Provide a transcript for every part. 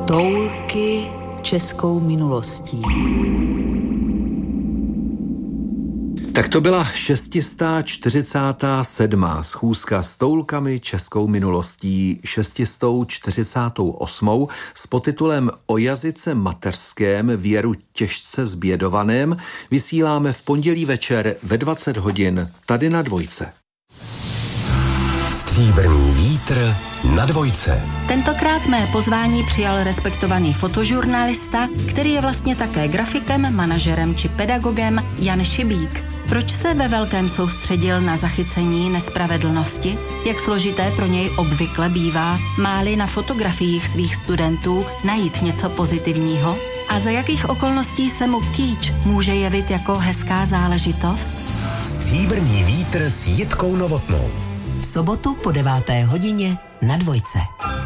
Toulky českou minulostí. Tak to byla 647. schůzka s toulkami českou minulostí, 648. s podtitulem O jazyce mateřském věru těžce zbědovaném vysíláme v pondělí večer ve 20 hodin tady na Dvojce. Stříbrný vítr na Dvojce. Tentokrát mé pozvání přijal respektovaný fotožurnalista, který je vlastně také grafikem, manažerem či pedagogem, Jan Šibík. Proč se ve velkém soustředil na zachycení nespravedlnosti? Jak složité pro něj obvykle bývá, má-li na fotografiích svých studentů najít něco pozitivního? A za jakých okolností se mu kýč může jevit jako hezká záležitost? Stříbrný vítr s Jitkou Novotnou. V sobotu po 9. hodině na Dvojce.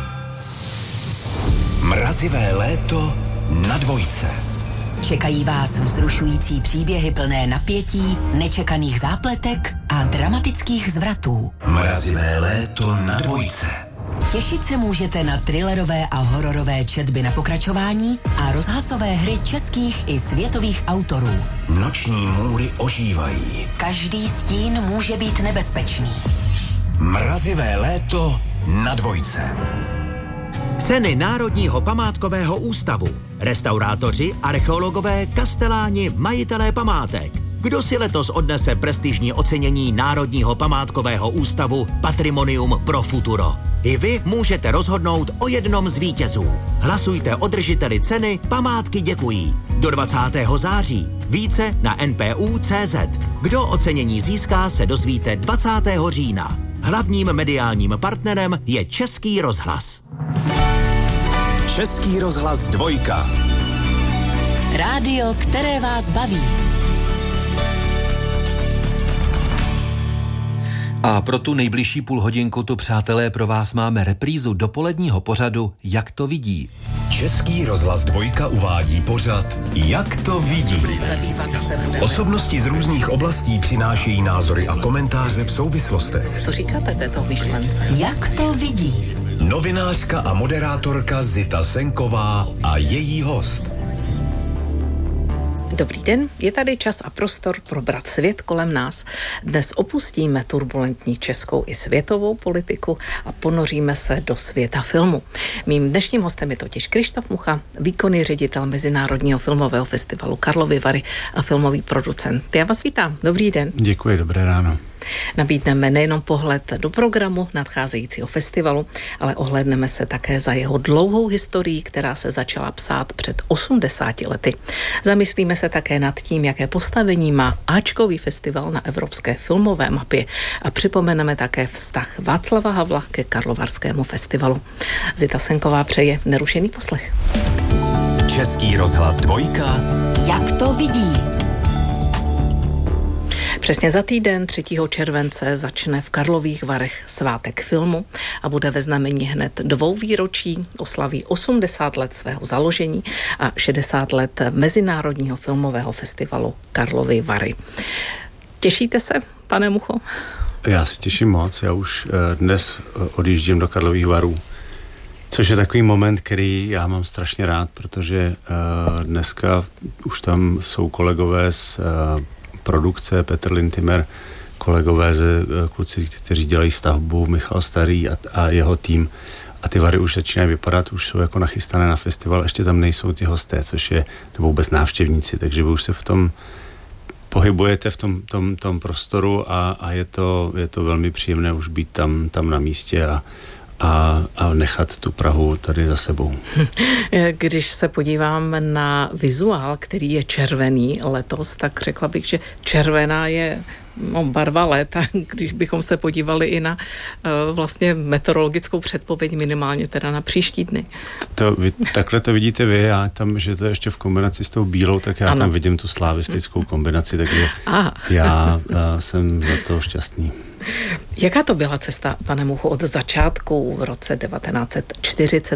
Mrazivé léto na Dvojce. Čekají vás vzrušující příběhy plné napětí, nečekaných zápletek a dramatických zvratů. Mrazivé léto na Dvojce. Těšit se můžete na thrillerové a hororové četby na pokračování a rozhlasové hry českých i světových autorů. Noční můry ožívají. Každý stín může být nebezpečný. Mrazivé léto na Dvojce. Ceny Národního památkového ústavu. Restaurátoři, archeologové, kasteláni, majitelé památek. Kdo si letos odnese prestižní ocenění Národního památkového ústavu Patrimonium pro futuro? I vy můžete rozhodnout o jednom z vítězů. Hlasujte o držiteli ceny Památky děkují. Do 20. září. Více na npu.cz. Kdo ocenění získá, se dozvíte 20. října. Hlavním mediálním partnerem je Český rozhlas. Český rozhlas Dvojka. Rádio, které vás baví. A pro tu nejbližší půlhodinku tu, přátelé, pro vás máme reprízu dopoledního pořadu Jak to vidí. Český rozhlas Dvojka uvádí pořad Jak to vidí. Osobnosti z různých oblastí přinášejí názory a komentáře v souvislostech. Co říkáte této myšlence? Jak to vidí? Novinářka a moderátorka Zita Senková a její host. Dobrý den, je tady čas a prostor probrat svět kolem nás. Dnes opustíme turbulentní českou i světovou politiku a ponoříme se do světa filmu. Mým dnešním hostem je totiž Krištof Mucha, výkonný ředitel Mezinárodního filmového festivalu Karlovy Vary a filmový producent. Já vás vítám, dobrý den. Děkuji, dobré ráno. Nabídneme nejenom pohled do programu nadcházejícího festivalu, ale ohlédneme se také za jeho dlouhou historii, která se začala psát před 80 lety. Zamyslíme se také nad tím, jaké postavení má áčkový festival na evropské filmové mapě a připomeneme také vztah Václava Havla ke Karlovarskému festivalu. Zita Senková přeje nerušený poslech. Český rozhlas Dvojka. Jak to vidí? Přesně za týden 3. července začne v Karlových Varech svátek filmu a bude ve znamení hned 2 výročí, oslaví 80 let svého založení a 60 let Mezinárodního filmového festivalu Karlovy Vary. Těšíte se, pane Mucho? Já se těším moc, já už dnes odjíždím do Karlových Varů, což je takový moment, který já mám strašně rád, protože dneska už tam jsou kolegové z produkce, Petr Lintimer, kolegové kluci, kteří dělají stavbu, Michal Starý a jeho tým. A ty Vary už začínají vypadat, už jsou jako nachystané na festival, ještě tam nejsou ty hosté, což je, nebo vůbec návštěvníci, takže vy už se v tom pohybujete v tom prostoru a je to velmi příjemné už být tam na místě a nechat tu Prahu tady za sebou. Když se podívám na vizuál, který je červený letos, tak řekla bych, že červená je barva léta, když bychom se podívali i na vlastně meteorologickou předpověď, minimálně teda na příští dny. Takhle to vidíte vy, já tam, že to je ještě v kombinaci s tou bílou, tak já tam vidím tu slavistickou kombinaci, takže já jsem za to šťastný. Jaká to byla cesta, pane Muchu, od začátku v roce 1940